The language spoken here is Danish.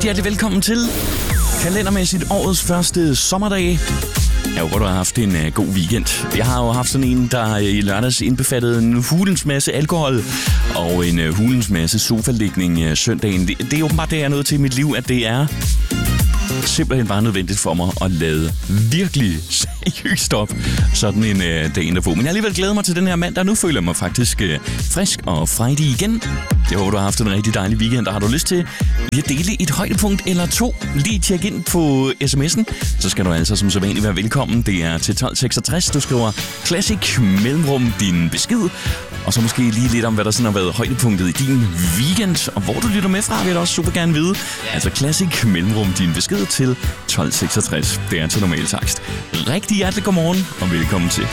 hjertelig velkommen til kalendermæssigt årets første sommerdag. Jeg håber, du har haft en god weekend. Jeg har jo haft sådan en, der i lørdags indbefattede en hulens masse alkohol og en hulens masse sofalægning søndagen. Det er åbenbart det, jeg er nødt til i mit liv, at det er simpelthen bare nødvendigt for mig at lade virkelig seriøst op sådan en dag derpå. Men jeg har alligevel glædet mig til den her mandag. Nu føler jeg mig faktisk frisk og frejdig igen. Jeg håber, du har haft en rigtig dejlig weekend, og har du lyst til at dele et højdepunkt eller to, lige tjek ind på sms'en, så skal du altså som sædvanligt være velkommen. Det er til 1266. Du skriver Classic mellemrum din besked, og så måske lige lidt om, hvad der sådan har været højdepunktet i din weekend, og hvor du lytter med fra, vil jeg også super gerne vide. Altså Classic mellemrum din besked til 1266. Det er til normal takst. Rigtig hjertelig godmorgen, og velkommen til.